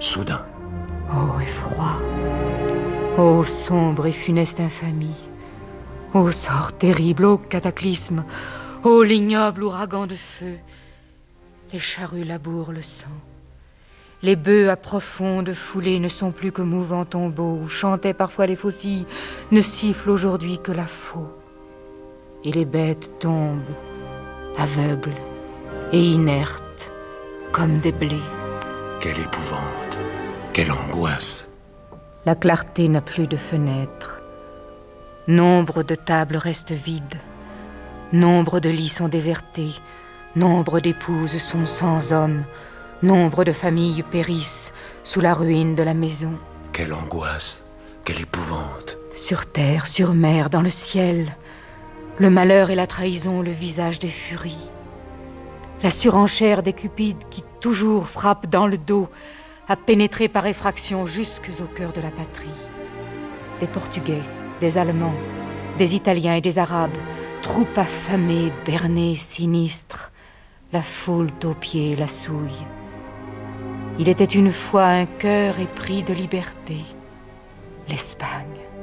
soudain. Ô effroi, ô sombre et funeste infamie, ô sort terrible, ô cataclysme, ô l'ignoble ouragan de feu. Les charrues labourent le sang. Les bœufs à profonde foulée ne sont plus que mouvants tombeaux où chantaient parfois les faucilles, ne sifflent aujourd'hui que la faux. Et les bêtes tombent, aveugles et inertes, comme des blés. Quelle épouvante, quelle angoisse. La clarté n'a plus de fenêtres. Nombre de tables restent vides. Nombre de lits sont désertés. Nombre d'épouses sont sans hommes. Nombre de familles périssent sous la ruine de la maison. Quelle angoisse, quelle épouvante. Sur terre, sur mer, dans le ciel, le malheur et la trahison, le visage des furies. La surenchère des cupides qui toujours frappent dans le dos a pénétré par effraction jusqu'au cœur de la patrie. Des Portugais, des Allemands, des Italiens et des Arabes, troupes affamées, bernées, sinistres, la foule aux pieds la souille. Il était une fois un cœur épris de liberté, l'Espagne.